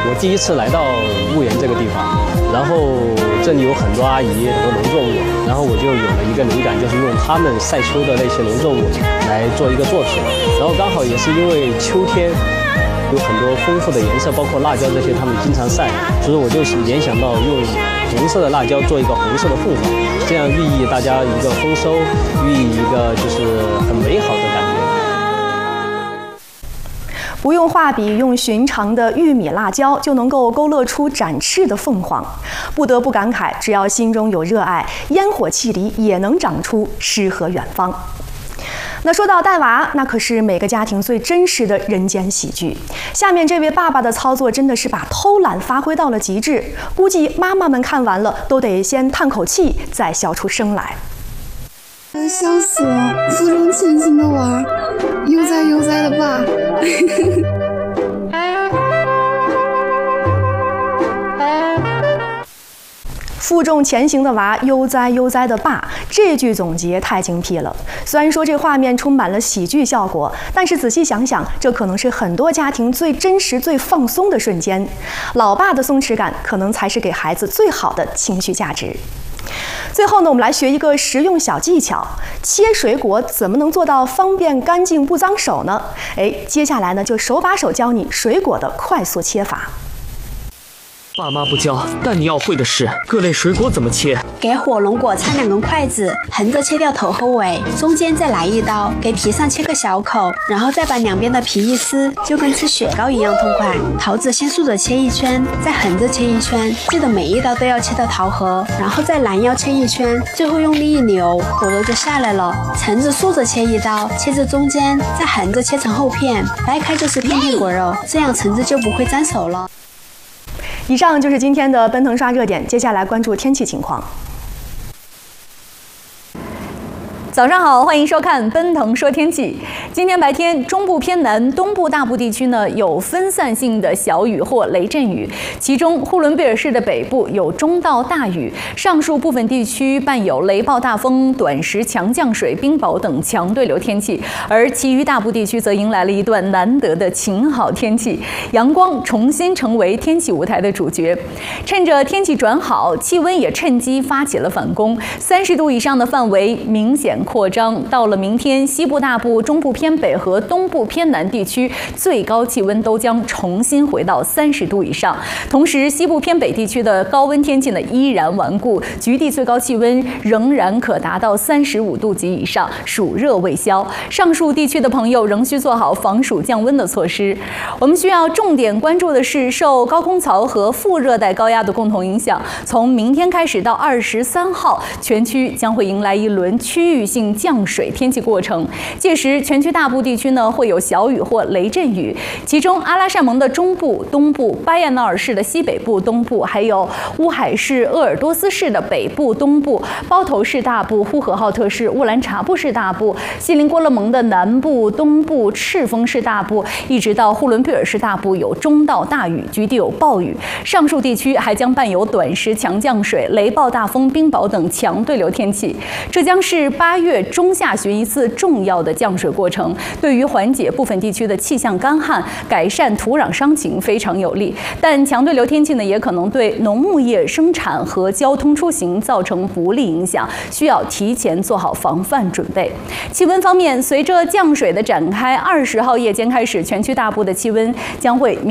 我第一次来到婺源这个地方，然后这里有很多阿姨，很多农作物，然后我就有了一个灵感，就是用他们晒秋的那些农作物来做一个作品。然后刚好也是因为秋天有很多丰富的颜色，包括辣椒这些，他们经常晒，所以我就联想到用红色的辣椒做一个红色的凤凰，这样寓意大家一个丰收，寓意一个就是很美好的感觉。 不用画笔，用寻常的玉米辣椒就能够勾勒出展翅的凤凰。不得不感慨，只要心中有热爱，烟火气里也能长出诗和远方。那说到带娃，那可是每个家庭最真实的人间喜剧。下面这位爸爸的操作真的是把偷懒发挥到了极致，估计妈妈们看完了都得先叹口气，再笑出声来。 笑死了！负重前行的娃，悠哉悠哉的爸。 负重前行的娃，悠哉悠哉的爸，这句总结太精辟了。虽然说这画面充满了喜剧效果，但是仔细想想，这可能是很多家庭最真实、最放松的瞬间。老爸的松弛感，可能才是给孩子最好的情绪价值。最后呢，我们来学一个实用小技巧：切水果怎么能做到方便、干净、不脏手呢？接下来呢，就手把手教你水果的快速切法。 爸妈不教，但你要会的是各类水果怎么切。 给火龙果插2根筷子，横着切掉头和尾，中间再来一刀，给皮上切个小口，然后再把两边的皮一撕，就跟吃雪糕一样痛快。桃子先竖着切一圈，再横着切一圈，记得每一刀都要切到桃核，然后再拦腰切一圈，最后用力一扭，果肉就下来了。橙子竖着切一刀，切至中间，再横着切成厚片，掰开就是片片果肉，这样橙子就不会粘手了。 以上就是今天的奔腾刷热点，接下来关注天气情况。 早上好，欢迎收看奔腾说天气。今天白天，中部偏南、东部大部地区呢有分散性的小雨或雷阵雨，其中呼伦贝尔市的北部有中到大雨，上述部分地区伴有雷暴大风、短时强降水、冰雹等强对流天气，而其余大部地区则迎来了一段难得的晴好天气，阳光重新成为天气舞台的主角。趁着天气转好，气温也趁机发起了反攻，30度以上的范围明显扩张，到了明天，西部大部、中部偏北和东部偏南地区最高气温都将重新回到30度以上。同时，西部偏北地区的高温天气呢依然顽固，局地最高气温仍然可达到35度及以上，暑热未消。上述地区的朋友仍需做好防暑降温的措施。我们需要重点关注的是，受高空槽和副热带高压的共同影响，从明天开始到23号，全区将会迎来一轮区域性降水天气过程。届时，全区大部地区呢会有小雨或雷阵雨，其中阿拉善盟的中部、东部、巴彦淖尔市的西北部、东部，还有乌海市、鄂尔多斯市的北部、东部、包头市大部、呼和浩特市、乌兰察布市大部、锡林郭勒盟的南部、东部、赤峰市大部，一直到呼伦贝尔市大部有中到大雨，局地有暴雨。上述地区还将伴有短时强降水、雷暴大风、冰雹等强对流天气。这将是8月中下旬一次重要的降水过程，对于缓解部分地区的气象干旱、改善土壤伤情非常有利。但强对流天气呢，也可能对农牧业生产和交通出行造成不利影响，需要提前做好防范准备。气温方面，随着降水的展开，20号夜间开始，全区大部的气温将会